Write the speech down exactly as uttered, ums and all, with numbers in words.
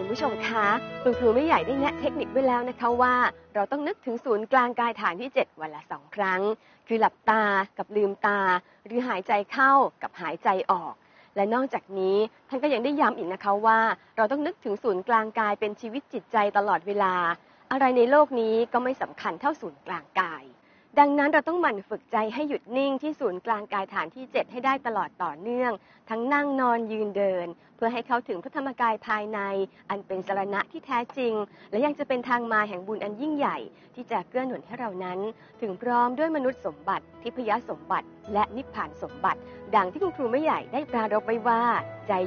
ผู้ชมคะคุณครูไม่ใหญ่ได้แนะเทคนิคไว้แล้วนะคะว่าเราต้องนึกถึงศูนย์กลางกายฐานที่เจ็ดวันละสองครั้งคือหลับตากับลืมตาหรือหายใจเข้ากับหายใจออกและนอกจากนี้ท่านก็ยังได้ย้ำอีกนะคะว่าเราต้องนึกถึงศูนย์กลางกายเป็นชีวิตจิตใจตลอดเวลาอะไรในโลกนี้ก็ไม่สำคัญเท่าศูนย์กลางกายดังนั้นเราต้องหมั่นฝึกใจให้หยุดนิ่งที่ศูนย์กลางกายฐานที่เจ็ดให้ได้ตลอดต่อเนื่องทั้งนั่งนอนยืนเดินเพื่อให้เข้าถึงพระธรรมกายภายในอันเป็นสรณะที่แท้จริงและยังจะเป็นทางมาแห่งบุญอันยิ่งใหญ่ที่จะเกื้อหนุนให้เรานั้นถึงพร้อมด้วยมนุษย์สมบัติทิพยสมบัติและนิพพานสมบัติดังที่คุณครูไม่ใหญ่ได้ปรารภไว้ว่าใจ